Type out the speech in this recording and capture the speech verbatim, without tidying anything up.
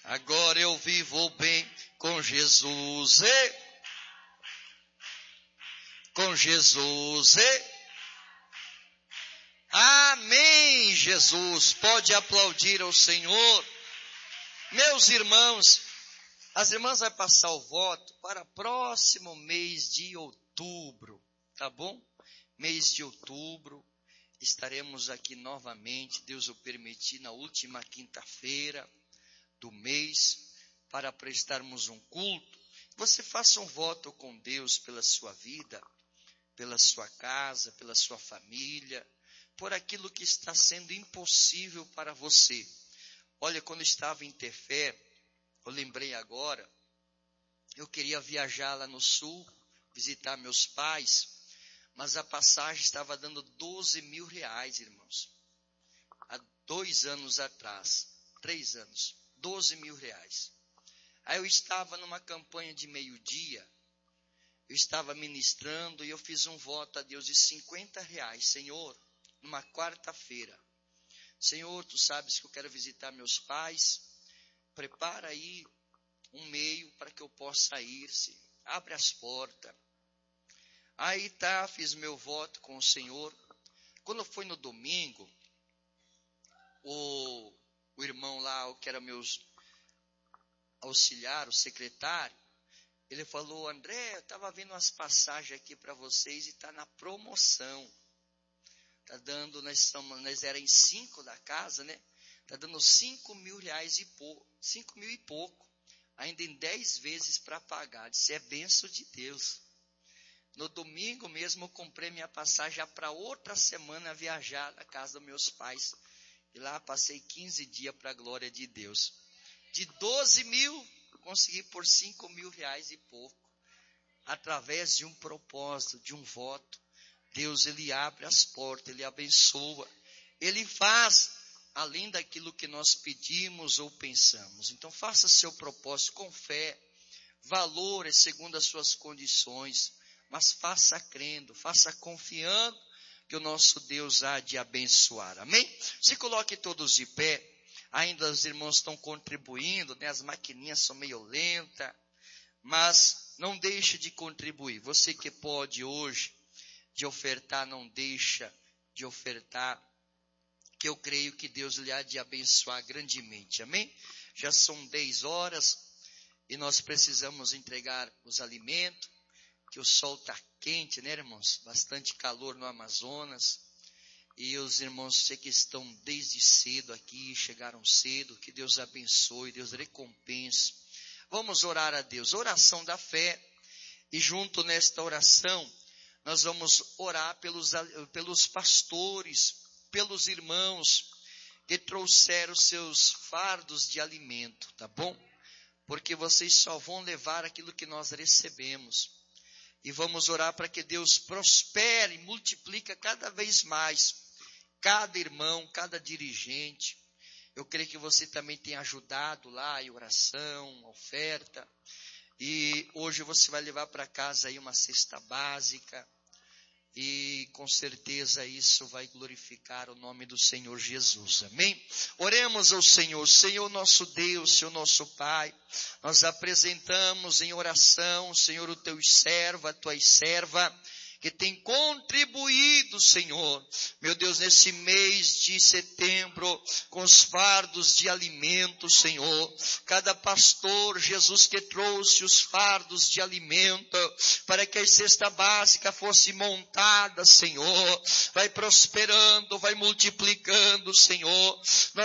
Agora eu vivo bem com Jesus. E... Com Jesus. E... Amém, Jesus. Pode aplaudir ao Senhor. Meus irmãos, as irmãs vão passar o voto para o próximo mês de outubro, tá bom? Mês de outubro, estaremos aqui novamente, Deus o permitir, na última quinta-feira do mês, para prestarmos um culto. Você faça um voto com Deus pela sua vida, pela sua casa, pela sua família, por aquilo que está sendo impossível para você. Olha, quando estava em Tefé, eu lembrei agora, eu queria viajar lá no sul, visitar meus pais, mas a passagem estava dando doze mil reais, irmãos. Há dois anos atrás, três anos, doze mil reais. Aí eu estava numa campanha de meio-dia, eu estava ministrando e eu fiz um voto a Deus de cinquenta reais. Senhor, numa quarta-feira, Senhor, tu sabes que eu quero visitar meus pais, prepara aí um meio para que eu possa ir, Senhor. Abre as portas. Aí tá, fiz meu voto com o Senhor. Quando foi no domingo, o, o irmão lá, o que era meu auxiliar, o secretário, ele falou: André, eu estava vendo umas passagens aqui para vocês e está na promoção. Está dando, nós, estamos, nós era em cinco da casa, né? Está dando cinco mil reais e pouco, cinco mil e pouco, ainda em dez vezes para pagar. Isso é bênção de Deus. No domingo mesmo eu comprei minha passagem para outra semana viajar na casa dos meus pais. E lá passei quinze dias para a glória de Deus. De doze mil, consegui por cinco mil reais e pouco. Através de um propósito, de um voto. Deus, Ele abre as portas, Ele abençoa. Ele faz além daquilo que nós pedimos ou pensamos. Então faça seu propósito com fé. Valore segundo as suas condições. Mas faça crendo, faça confiando que o nosso Deus há de abençoar. Amém? Se coloque todos de pé. Ainda os irmãos estão contribuindo, né? As maquininhas são meio lentas. Mas não deixe de contribuir. Você que pode hoje de ofertar, não deixa de ofertar. Que eu creio que Deus lhe há de abençoar grandemente. Amém? Já são dez horas e nós precisamos entregar os alimentos. Que o sol está quente, né, irmãos? Bastante calor no Amazonas. E os irmãos, sei que estão desde cedo aqui, chegaram cedo. Que Deus abençoe, Deus recompense. Vamos orar a Deus. Oração da fé. E junto nesta oração, nós vamos orar pelos, pelos pastores, pelos irmãos que trouxeram seus fardos de alimento, tá bom? Porque vocês só vão levar aquilo que nós recebemos. E vamos orar para que Deus prospere e multiplique cada vez mais cada irmão, cada dirigente. Eu creio que você também tem ajudado lá em oração, oferta. E hoje você vai levar para casa aí uma cesta básica. E com certeza isso vai glorificar o nome do Senhor Jesus, amém? Oremos ao Senhor. Senhor nosso Deus, Senhor nosso Pai, nós apresentamos em oração, Senhor, o teu servo, a tua serva, que tem contribuído, Senhor, meu Deus, nesse mês de setembro, com os fardos de alimento, Senhor, cada pastor, Jesus, que trouxe os fardos de alimento, para que a cesta básica fosse montada, Senhor, vai prosperando, vai multiplicando, Senhor, nós